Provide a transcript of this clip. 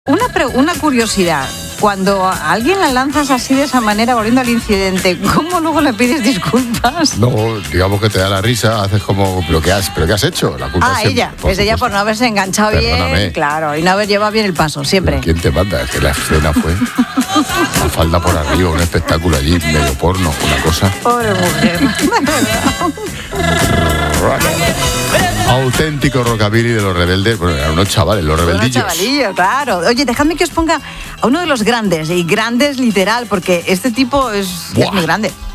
Una curiosidad. Cuando a alguien la lanzas así de esa manera, volviendo al incidente, ¿cómo luego le pides disculpas? No, digamos que te da la risa, haces como, ¿pero qué has hecho? La culpa es ella. Es ella por no haberse enganchado bien, claro, y no haber llevado bien el paso, siempre. ¿Quién te manda? Es que la escena fue la falda por arriba, un espectáculo allí, medio porno, una cosa. Pobre mujer. Auténtico rockabilly de Los Rebeldes. Bueno, eran unos chavales, los rebeldillos. Unos chavalillos, claro. Oye, dejadme que os ponga a uno de los grandes, y grandes literal, porque este tipo es muy grande.